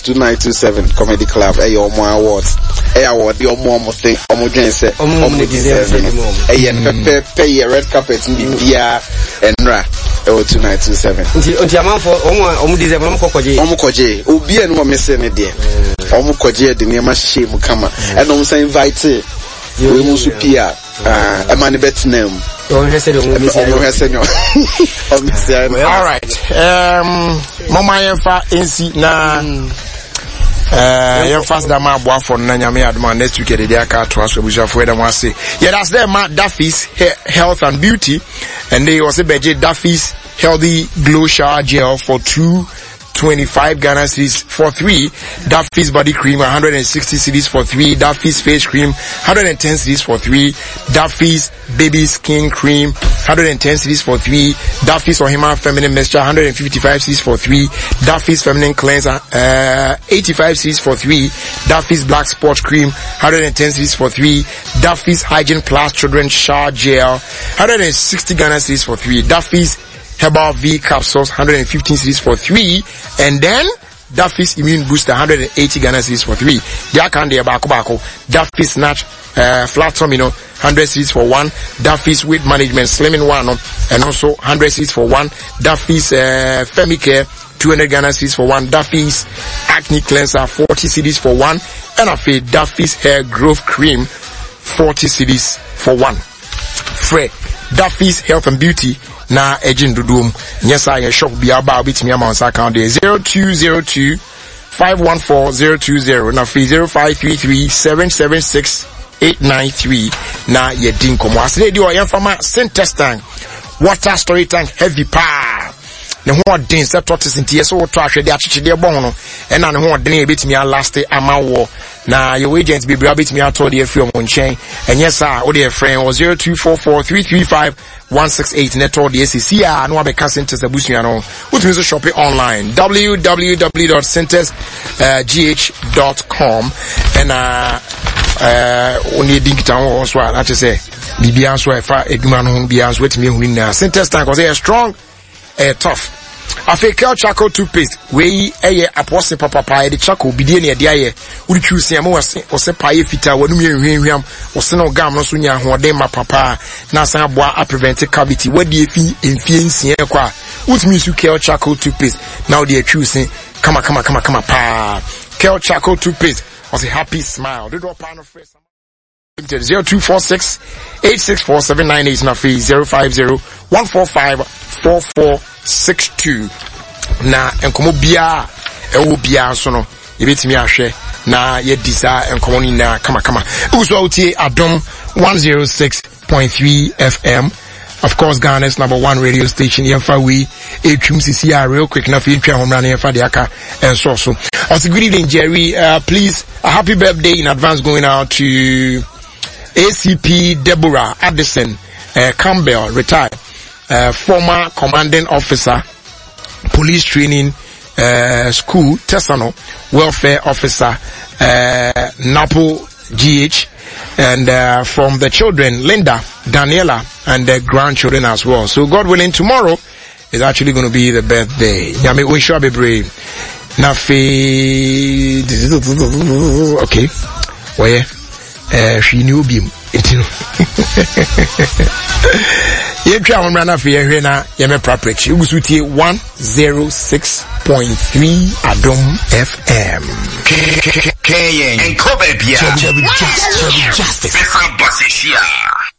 2927 Comedy Club. Your more awards. Award your more thing. Say pay red carpet in Bia and Ra. 2927. Omukoje. Ubi and one missing a dear. Omukoje, the name of Shame Kama. And I'm saying invite we must appear. A man bet name. All right. Mama Yemfa NC na Yemfa Dama Boa for Nanyame Adman next week at the Aka to us. We shall for them was say. Yeah, that's there, Matt Duffy's Health and Beauty, and they also budget Duffy's Healthy Glow Shower Gel for 225 Ghana cedis for 3, Duffy's Body Cream 160 cedis for 3, Duffy's Face Cream 110 cedis for 3, Duffy's Baby Skin Cream 110 cedis for 3, Duffy's Ohima Feminine Mixture 155 cedis for 3, Duffy's Feminine Cleanser 85 cedis for 3, Duffy's Black Spot Cream 110 cedis for 3, Duffy's Hygiene Plus Children's Shower Gel 160 Ghana cedis for 3, Duffy's Herbal V capsules 115 cedis for 3, and then Duffy's Immune Booster 180 Ghana cedis for 3. Jakande Bako Duffy's Snatch Flat Tomino 100 cedis for 1, Duffy's Weight Management Slimming 1 and also 100 cedis for 1, Duffy's Femicare 200 Ghana cedis for 1, Duffy's Acne Cleanser 40 cedis for 1, and a Duffy's Hair Growth Cream 40 cedis for 1. Fred Duffy's Health and Beauty na agent dudum nyesa ye shop bia ba bitimi amount account there 0202 514020 na free 0533 776 893 na ye din komo asle di o ye fama Centers tank water storage tank heavy pa ne ho den se tortoise ntie so to ahwede achechede bon no e na ne ho den e betimi last amawo na your agent be bra betimi ato de afri omo nchen enye sa o de friend 0244335168 network the ACC no abeka Centers abusuya no utumi so shop online www.centersgh.com and only dink town also na say bibia so efa eduma no bia so wetimi ehuni na Centers tank was a strong tough. I feel charcoal toothpaste. We apostle papa the charcoal bidie na dia ye. We choose am was say paye fita wonu hwehwehwam wo se no gam no so nya hoden ma papa na san aboa a prevent cavity. We dey fi enfie nsia kwa. Utimi su Kel charcoal toothpaste. Now they choose kama pa. Kel charcoal toothpaste was a happy smile. The door pan of face 0246 864 na free 050 145 4462 na enkomo bia ewo bia so no yebetimi ahwe na ye disa enkomo ni na kama uso utie Adom 106.3 FM, of course Ghana's #1 radio station. Yemfa we etwum CCR real quick na fi ntwa homra na yemfa de aka enso so. Also good evening Jerry, please a happy birthday in advance going out to ACP Deborah Addison Campbell, retired former commanding officer, police training school, Tesano, welfare officer, Napo GH, and from the children, Linda, Daniela, and their grandchildren as well. So God willing, tomorrow is actually going to be the birthday. I mean, we should be brave. Nafi, okay, well, she knew him. Yetwa homrana fe yehwe na yeme praprechi ugusutie 106.3 Adom FM KN and Kobe Bia Justice.